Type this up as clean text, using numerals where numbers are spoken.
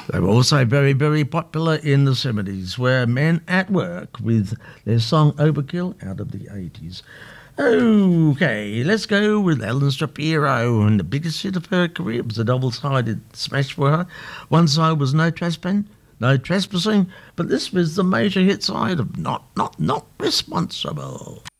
They were also very, very popular in the 70s, where Men at Work with their song Overkill out of the 80s. Okay, let's go with Ellen Shapiro, and the biggest hit of her career was a double-sided smash for her. One side was No Trespassing, but this was the major hit side of Not Responsible.